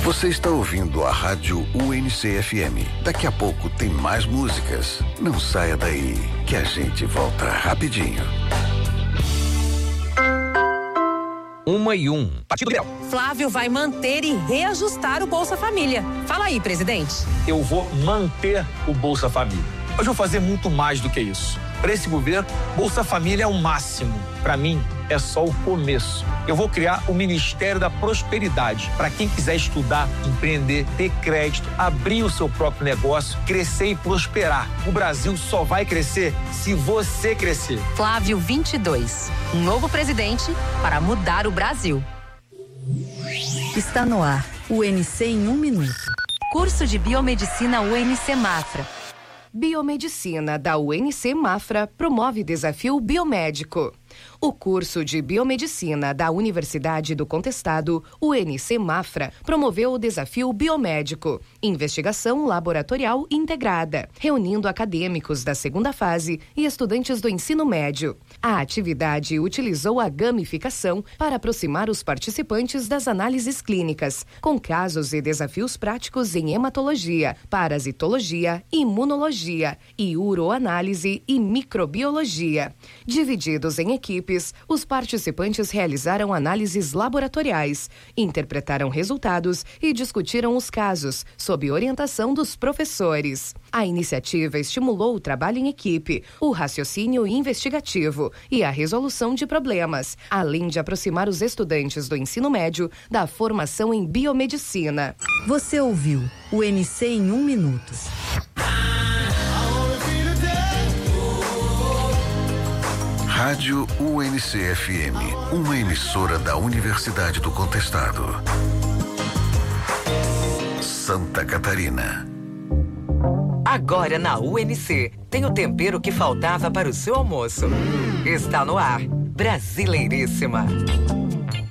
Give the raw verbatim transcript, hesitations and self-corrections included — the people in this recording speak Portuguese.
Você está ouvindo a Rádio U N C F M. Daqui a pouco tem mais músicas. Não saia daí, que a gente volta rapidinho. Uma e um. Partido Liberal. Flávio vai manter e reajustar o Bolsa Família. Fala aí, presidente. Eu vou manter o Bolsa Família. Mas vou fazer muito mais do que isso. Para esse governo, Bolsa Família é o máximo. Para mim, é só o começo. Eu vou criar o Ministério da Prosperidade para quem quiser estudar, empreender, ter crédito, abrir o seu próprio negócio, crescer e prosperar. O Brasil só vai crescer se você crescer. Flávio vinte e dois, um novo presidente para mudar o Brasil. Está no ar, U N C em um minuto. Curso de Biomedicina U N C Mafra. Biomedicina da U N C Mafra promove desafio biomédico. O curso de Biomedicina da Universidade do Contestado, U N C Mafra, promoveu o desafio biomédico, investigação laboratorial integrada, reunindo acadêmicos da segunda fase e estudantes do ensino médio. A atividade utilizou a gamificação para aproximar os participantes das análises clínicas, com casos e desafios práticos em hematologia, parasitologia, imunologia e uroanálise e microbiologia. Divididos em equipes, os participantes realizaram análises laboratoriais, interpretaram resultados e discutiram os casos, sob orientação dos professores. A iniciativa estimulou o trabalho em equipe, o raciocínio investigativo e a resolução de problemas, além de aproximar os estudantes do ensino médio da formação em biomedicina. Você ouviu o U N C em um minuto. Rádio U N C F M, uma emissora da Universidade do Contestado. Santa Catarina. Agora na U N C, tem o tempero que faltava para o seu almoço. Está no ar, Brasileiríssima.